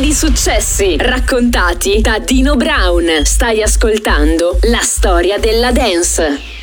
grandi successi raccontati da Dino Brown. Stai ascoltando la storia della dance.